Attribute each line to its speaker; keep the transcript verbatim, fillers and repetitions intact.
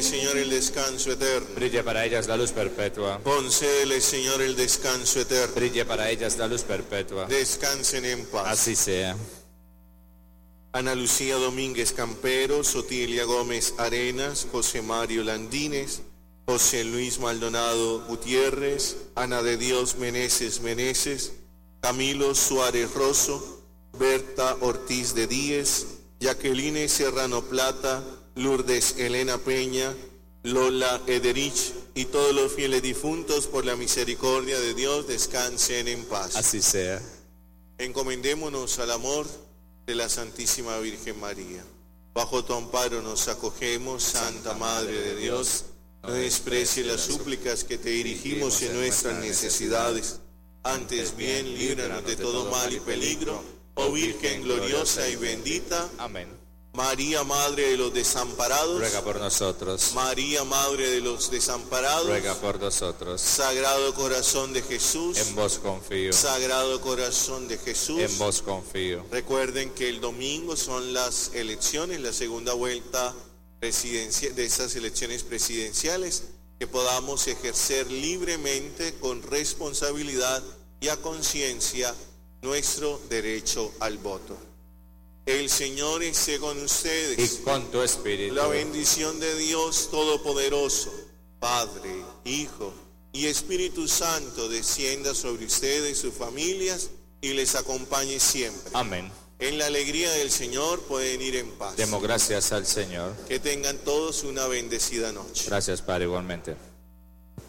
Speaker 1: Señor, el descanso eterno.
Speaker 2: Brille para ellas la luz perpetua.
Speaker 1: Concédele, Señor, el descanso eterno.
Speaker 2: Brille para ellas la luz perpetua.
Speaker 1: Descansen en paz.
Speaker 2: Así sea.
Speaker 1: Ana Lucía Domínguez Campero, Sotilia Gómez Arenas, José Mario Landines, José Luis Maldonado Gutiérrez, Ana de Dios Meneses Meneses, Camilo Suárez Rosso, Berta Ortiz de Díez, Jacqueline Serrano Plata, Lourdes Elena Peña, Lola Ederich y todos los fieles difuntos, por la misericordia de Dios, descansen en paz.
Speaker 2: Así sea.
Speaker 1: Encomendémonos al amor de la Santísima Virgen María. Bajo tu amparo nos acogemos, Santa Madre de Dios. No desprecie las súplicas que te dirigimos en nuestras necesidades. Antes bien, líbranos de todo mal y peligro, oh Virgen gloriosa y bendita.
Speaker 2: Amén.
Speaker 1: María, Madre de los desamparados,
Speaker 2: ruega por nosotros.
Speaker 1: María, Madre de los desamparados,
Speaker 2: ruega por nosotros.
Speaker 1: Sagrado Corazón de Jesús,
Speaker 2: en vos confío.
Speaker 1: Sagrado Corazón de Jesús,
Speaker 2: en vos confío.
Speaker 1: Recuerden que el domingo son las elecciones, la segunda vuelta de estas elecciones presidenciales, que podamos ejercer libremente, con responsabilidad y a conciencia, nuestro derecho al voto. El Señor esté con ustedes.
Speaker 2: Y con tu espíritu.
Speaker 1: La bendición de Dios Todopoderoso, Padre, Hijo y Espíritu Santo, descienda sobre ustedes y sus familias y les acompañe siempre.
Speaker 2: Amén.
Speaker 1: En la alegría del Señor pueden ir en paz.
Speaker 2: Demos gracias al Señor.
Speaker 1: Que tengan todos una bendecida noche.
Speaker 2: Gracias, Padre, igualmente.